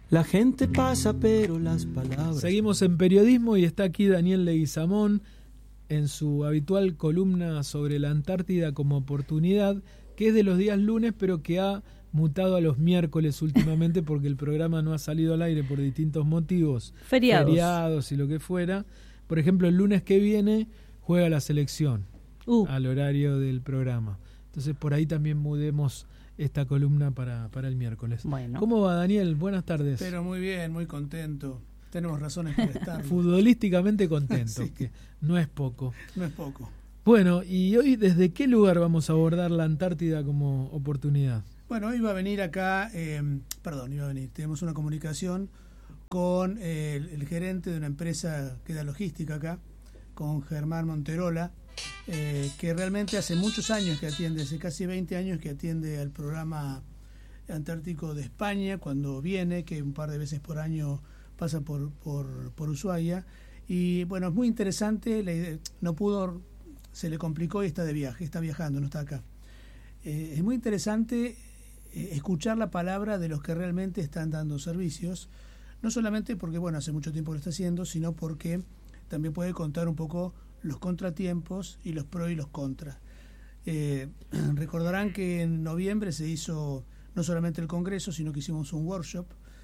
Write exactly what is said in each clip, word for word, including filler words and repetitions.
La gente pasa, pero las palabras... Seguimos en periodismo y está aquí Daniel Leguizamón en su habitual columna sobre la Antártida como oportunidad, que es de los días lunes, pero que ha mutado a los miércoles últimamente porque el programa no ha salido al aire por distintos motivos. Feriados. Feriados y lo que fuera. Por ejemplo, el lunes que viene juega la selección uh. al horario del programa. Entonces, por ahí también mudemos esta columna para, para el miércoles. Bueno. ¿Cómo va, Daniel? Buenas tardes. Pero muy bien, muy contento. Tenemos razones para estar. Futbolísticamente contento, sí. que no es poco. No es poco. Bueno, y hoy, ¿desde qué lugar vamos a abordar la Antártida como oportunidad? Bueno, hoy va a venir acá, eh, perdón, iba a venir, tenemos una comunicación con eh, el, el gerente de una empresa que da logística acá, con Germán Monterola, eh, que realmente hace muchos años que atiende, hace casi veinte años que atiende al programa antártico de España, cuando viene, que un par de veces por año pasa por, por, por Ushuaia. Y bueno, es muy interesante, la idea, no pudo, se le complicó y está de viaje, está viajando, no está acá. Eh, es muy interesante eh, escuchar la palabra de los que realmente están dando servicios, no solamente porque, bueno, hace mucho tiempo lo está haciendo, sino porque también puede contar un poco los contratiempos y los pros y los contras. Eh, recordarán que en noviembre se hizo no solamente el Congreso, sino que hicimos un workshop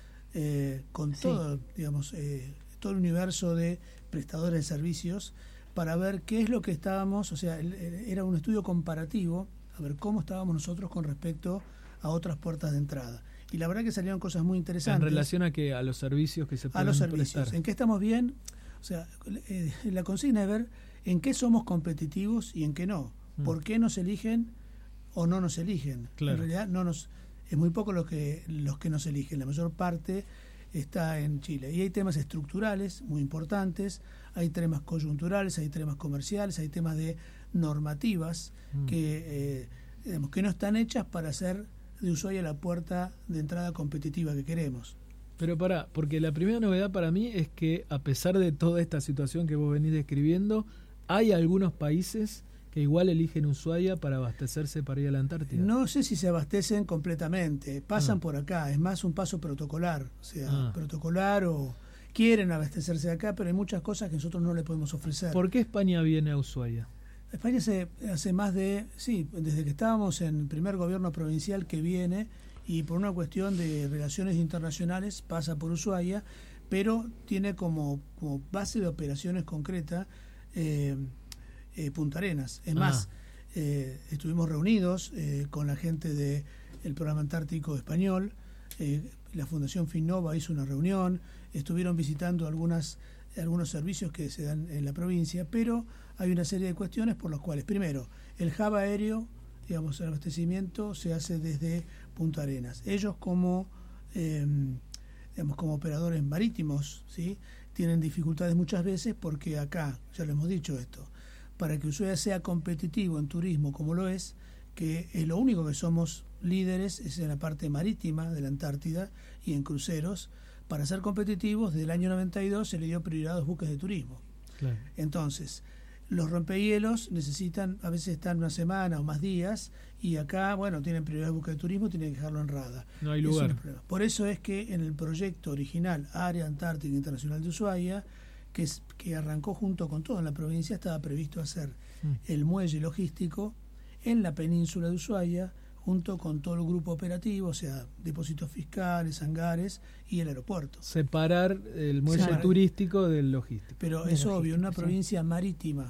eh, con sí. todo, digamos, eh, todo el universo de prestadores de servicios para ver qué es lo que estábamos, o sea, era un estudio comparativo, a ver cómo estábamos nosotros con respecto a otras puertas de entrada. Y la verdad que salieron cosas muy interesantes. ¿En relación a qué? ¿A los servicios que se pueden A los servicios. prestar? ¿En qué estamos bien? O sea, eh, la consigna es ver en qué somos competitivos y en qué no. Mm. ¿Por qué nos eligen o no nos eligen? Claro. En realidad no nos, es muy poco los que, los que nos eligen. La mayor parte está en Chile. Y hay temas estructurales muy importantes, hay temas coyunturales, hay temas comerciales, hay temas de normativas mm. que, eh, digamos, que no están hechas para hacer de Ushuaia la puerta de entrada competitiva que queremos. Pero pará, porque la primera novedad para mí es que a pesar de toda esta situación que vos venís describiendo, hay algunos países que igual eligen Ushuaia para abastecerse para ir a la Antártida. No sé si se abastecen completamente, pasan ah. por acá, es más un paso protocolar, o sea, ah. protocolar o quieren abastecerse de acá, pero hay muchas cosas que nosotros no le podemos ofrecer. ¿Por qué España viene a Ushuaia? España hace, hace más de, sí, desde que estábamos en el primer gobierno provincial que viene, y por una cuestión de relaciones internacionales pasa por Ushuaia, pero tiene como, como base de operaciones concreta eh, eh, Punta Arenas. Es ah. más, eh, estuvimos reunidos eh, con la gente del programa antártico español, eh, la Fundación Finnova hizo una reunión, estuvieron visitando algunas algunos servicios que se dan en la provincia, pero hay una serie de cuestiones por las cuales, primero, el hub aéreo, digamos, el abastecimiento se hace desde Punta Arenas. Ellos como eh, digamos, como operadores marítimos, ¿sí?, tienen dificultades muchas veces porque acá, ya lo hemos dicho esto, para que Ushuaia sea competitivo en turismo como lo es, que es lo único que somos líderes es en la parte marítima de la Antártida y en cruceros. Para ser competitivos, desde el año noventa y dos se le dio prioridad a los buques de turismo. Claro. Entonces, los rompehielos necesitan, a veces están una semana o más días, y acá, bueno, tienen prioridad de buques de turismo, tienen que dejarlo en rada. No hay lugar. Es Por eso es que en el proyecto original Área Antártica Internacional de Ushuaia, que, es, que arrancó junto con todo en la provincia, estaba previsto hacer mm. el muelle logístico en la península de Ushuaia, junto con todo el grupo operativo, o sea, depósitos fiscales, hangares y el aeropuerto. Separar el muelle Separar. turístico del logístico. Pero es obvio, en una provincia sí. marítima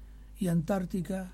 y antártica,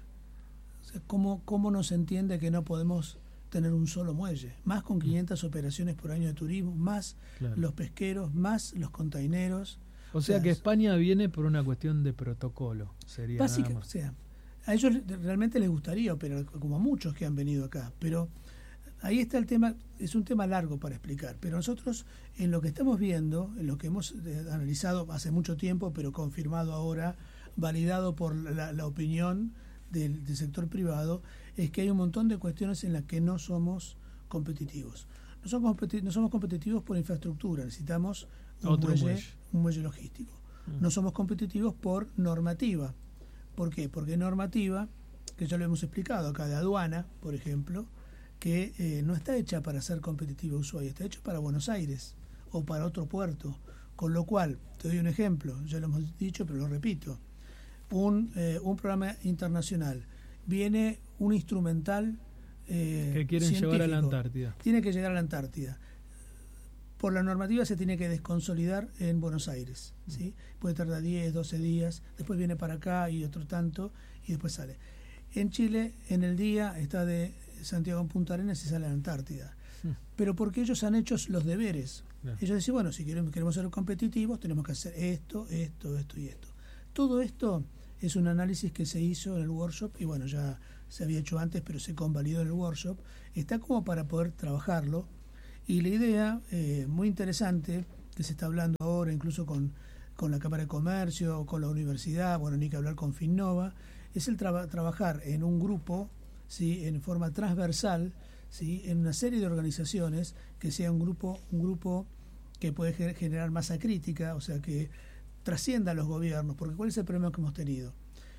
o sea, ¿cómo, ¿cómo nos entiende que no podemos tener un solo muelle? Más con quinientas operaciones por año de turismo, más claro. los pesqueros, más los containeros. O, o sea, sea que España viene por una cuestión de protocolo, sería básicamente, o sea, a ellos realmente les gustaría operar, como a muchos que han venido acá, pero ahí está el tema, es un tema largo para explicar, pero nosotros en lo que estamos viendo, en lo que hemos analizado hace mucho tiempo, pero confirmado ahora, validado por la, la opinión del, del sector privado, es que hay un montón de cuestiones en las que no somos competitivos. No somos, competi- no somos competitivos por infraestructura, necesitamos un, Otro muelle, muelle. un muelle logístico. Mm. No somos competitivos por normativa. ¿Por qué? Porque normativa, que ya lo hemos explicado acá, de aduana, por ejemplo, que eh, no está hecha para ser competitiva Ushuaia, está hecha para Buenos Aires o para otro puerto. Con lo cual, te doy un ejemplo, ya lo hemos dicho, pero lo repito, un, eh, un programa internacional, viene un instrumental eh, que quieren llevar a la Antártida. Tiene que llegar a la Antártida. Por la normativa se tiene que desconsolidar en Buenos Aires, ¿sí? Puede tardar diez, doce días, después viene para acá y otro tanto, y después sale. En Chile, en el día, está de Santiago en Punta Arenas y sale a la Antártida. Sí. Pero porque ellos han hecho los deberes. Claro. Ellos dicen, bueno, si queremos, queremos ser competitivos, tenemos que hacer esto, esto, esto y esto. Todo esto es un análisis que se hizo en el workshop, y bueno, ya se había hecho antes, pero se convalidó en el workshop. Está como para poder trabajarlo. Y la idea, eh, muy interesante, que se está hablando ahora incluso con, con la Cámara de Comercio, con la universidad, bueno, ni que hablar con Finnova, es el tra- trabajar en un grupo, ¿sí?, en forma transversal, ¿sí?, en una serie de organizaciones, que sea un grupo, un grupo que puede generar masa crítica, o sea, que trascienda a los gobiernos, porque ¿cuál es el problema que hemos tenido?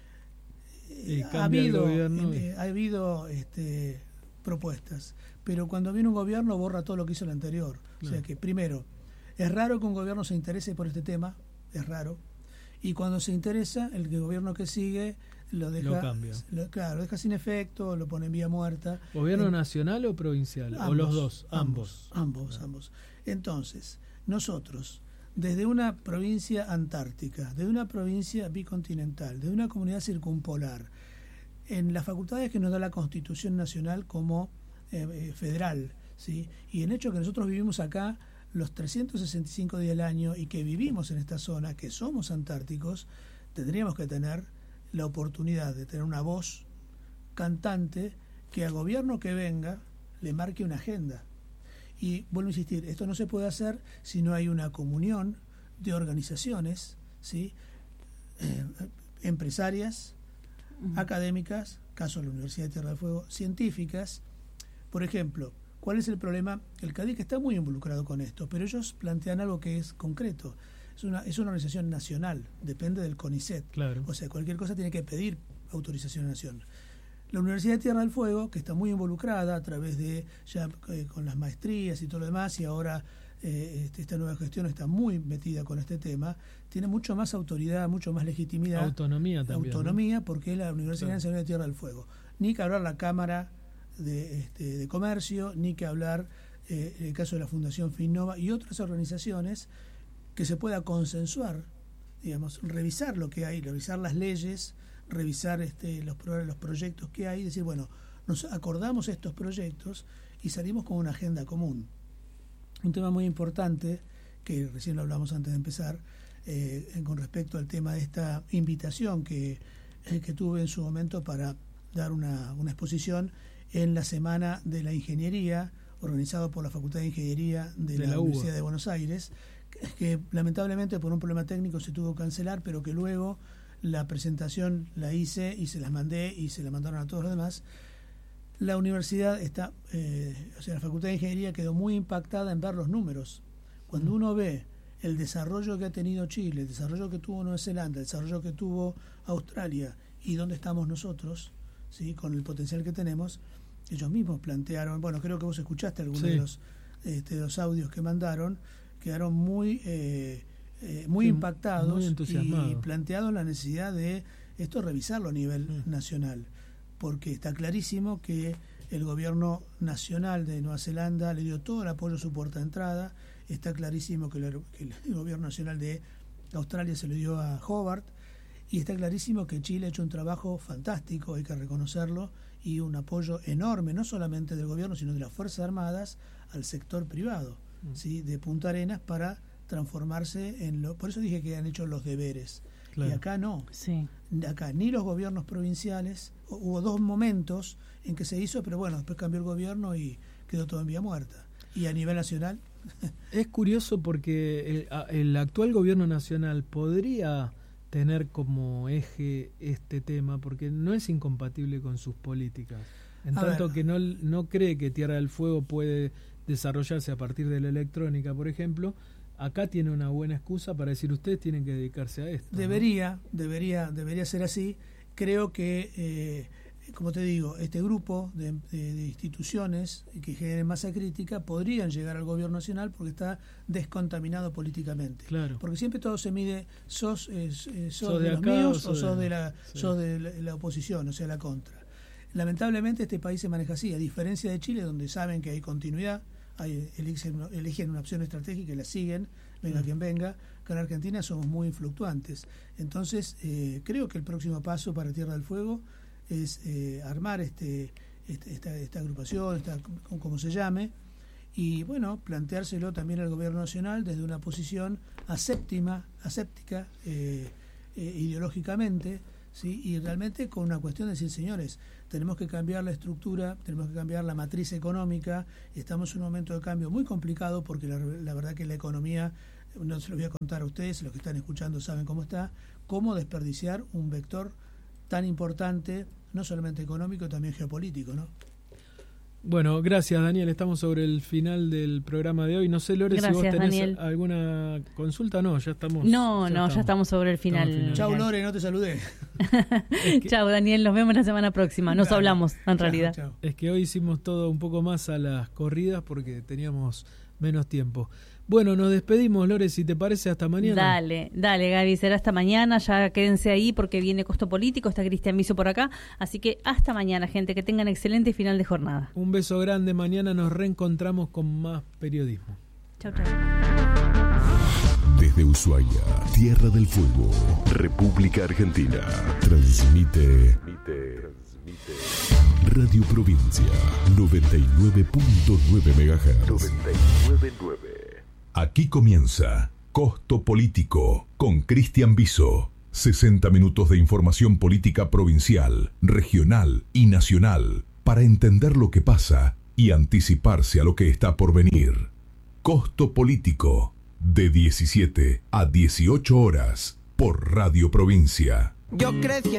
Eh, ha habido, gobierno eh, ha habido este, propuestas, pero cuando viene un gobierno borra todo lo que hizo el anterior. Claro. O sea que, primero, es raro que un gobierno se interese por este tema, es raro, y cuando se interesa, el gobierno que sigue lo deja, lo cambia. Lo, claro, lo deja sin efecto, lo pone en vía muerta. ¿Gobierno en, nacional o provincial? Ambos, ¿O los dos? Ambos, ambos, ambos. Claro. ambos. Entonces, nosotros, desde una provincia antártica, de una provincia bicontinental, de una comunidad circumpolar, en las facultades que nos da la Constitución Nacional como eh, federal, ¿sí?, y en hecho que nosotros vivimos acá los trescientos sesenta y cinco días del año y que vivimos en esta zona, que somos antárticos, tendríamos que tener la oportunidad de tener una voz cantante que al gobierno que venga le marque una agenda. Y vuelvo a insistir, esto no se puede hacer si no hay una comunión de organizaciones, ¿sí?, eh, empresarias, uh-huh, académicas, caso de la Universidad de Tierra del Fuego, científicas. Por ejemplo, ¿cuál es el problema? El CADIC está muy involucrado con esto, pero ellos plantean algo que es concreto. Es una, es una organización nacional, depende del CONICET. Claro. O sea, cualquier cosa tiene que pedir autorización a nación. La Universidad de Tierra del Fuego, que está muy involucrada a través de, ya eh, con las maestrías y todo lo demás, y ahora eh, este, esta nueva gestión está muy metida con este tema, tiene mucho más autoridad, mucho más legitimidad. Autonomía también. Autonomía, ¿no? Porque es la Universidad, claro, Nacional de Tierra del Fuego. Ni que hablar la Cámara de, este, de Comercio, ni que hablar eh, el caso de la Fundación Finnova y otras organizaciones, que se pueda consensuar, digamos, revisar lo que hay, revisar las leyes, revisar este, los, pro, los proyectos que hay, decir, bueno, nos acordamos estos proyectos y salimos con una agenda común. Un tema muy importante, que recién lo hablamos antes de empezar, eh, con respecto al tema de esta invitación que, eh, que tuve en su momento para dar una, una exposición en la Semana de la Ingeniería, organizado por la Facultad de Ingeniería de, de la, la Universidad de Buenos Aires, que, que lamentablemente por un problema técnico se tuvo que cancelar, pero que luego la presentación la hice y se las mandé y se la mandaron a todos los demás. La universidad está, eh, o sea, la Facultad de Ingeniería quedó muy impactada en ver los números. Cuando uno ve el desarrollo que ha tenido Chile, el desarrollo que tuvo Nueva Zelanda, el desarrollo que tuvo Australia y dónde estamos nosotros, ¿sí?, con el potencial que tenemos, ellos mismos plantearon, bueno, creo que vos escuchaste algunos sí. de, los, este, de los audios que mandaron, quedaron muy eh, eh, muy sí, impactados muy y plantearon la necesidad de esto revisarlo a nivel sí. nacional, porque está clarísimo que el gobierno nacional de Nueva Zelanda le dio todo el apoyo a su puerta de entrada, está clarísimo que, el, que el gobierno nacional de Australia se lo dio a Hobart, y está clarísimo que Chile ha hecho un trabajo fantástico, hay que reconocerlo, y un apoyo enorme, no solamente del gobierno, sino de las Fuerzas Armadas al sector privado, mm. ¿sí?, de Punta Arenas, para transformarse en lo... Por eso dije que han hecho los deberes. Claro. Y acá no. Sí. Acá ni los gobiernos provinciales, hubo dos momentos en que se hizo, pero bueno, después cambió el gobierno y quedó todo en vía muerta. Y a nivel nacional... Es curioso porque el, el actual gobierno nacional podría tener como eje este tema, porque no es incompatible con sus políticas, en a tanto ver. que no, no cree que Tierra del Fuego puede desarrollarse a partir de la electrónica, por ejemplo. Acá tiene una buena excusa para decir, ustedes tienen que dedicarse a esto. Debería, ¿no? debería, debería ser así. Creo que eh, como te digo, este grupo de, de, de instituciones que generen masa crítica podrían llegar al gobierno nacional porque está descontaminado políticamente. Claro. Porque siempre todo se mide, sos, eh, sos, ¿Sos de, de los acá míos o o sos sos de- de la, sí. sos de la, la oposición, o sea, la contra. Lamentablemente este país se maneja así, a diferencia de Chile, donde saben que hay continuidad, hay, eligen, eligen una opción estratégica y la siguen, venga Mm. quien venga. Acá en Argentina somos muy fluctuantes. Entonces, eh, creo que el próximo paso para Tierra del Fuego es eh, armar este, este esta, esta agrupación, esta, como se llame, y bueno, planteárselo también al gobierno nacional desde una posición aséptima, aséptica eh, eh, ideológicamente, ¿sí? Y realmente con una cuestión de decir, señores, tenemos que cambiar la estructura, tenemos que cambiar la matriz económica, estamos en un momento de cambio muy complicado porque la, la verdad que la economía, no se lo voy a contar a ustedes, los que están escuchando saben cómo está, cómo desperdiciar un vector tan importante, no solamente económico, también geopolítico, ¿no? Bueno, gracias Daniel, estamos sobre el final del programa de hoy. No sé, Lore, si vos Gracias, tenés Daniel. alguna consulta. No, ya estamos. No, no, ya estamos sobre el final. Estamos al Chau, final. Lore, no te saludé. Es que- Chao, Daniel, nos vemos la semana próxima. Nos Dale. hablamos, en Chau, realidad. chau. Es que hoy hicimos todo un poco más a las corridas porque teníamos menos tiempo. Bueno, nos despedimos, Lore, si te parece, hasta mañana. Dale, dale, Gaby, será hasta mañana. Ya quédense ahí porque viene Costo Político, está Cristian Viso por acá. Así que hasta mañana, gente, que tengan excelente final de jornada. Un beso grande, mañana nos reencontramos con más periodismo. Chau, chau. Desde Ushuaia, Tierra del Fuego, República Argentina, transmite Radio Provincia noventa y nueve punto nueve megahertz. Aquí comienza Costo Político con Cristian Viso. sesenta minutos de información política provincial, regional y nacional para entender lo que pasa y anticiparse a lo que está por venir. Costo Político, de diecisiete a dieciocho horas, por Radio Provincia. Yo crecí